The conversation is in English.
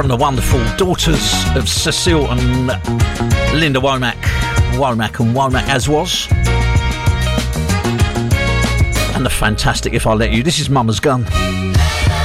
from the wonderful daughters of Cecile and Linda Womack and Womack as was, and the fantastic If I Let You. This is Mama's Gun.